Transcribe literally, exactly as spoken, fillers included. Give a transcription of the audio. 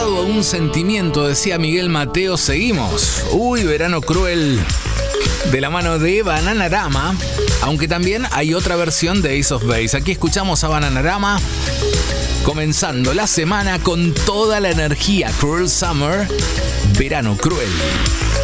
todo un sentimiento, decía Miguel Mateo. Seguimos. Uy, Verano Cruel, de la mano de Bananarama, aunque también hay otra versión de Ace of Base. Aquí escuchamos a Bananarama comenzando la semana con toda la energía. Cruel Summer, Verano Cruel.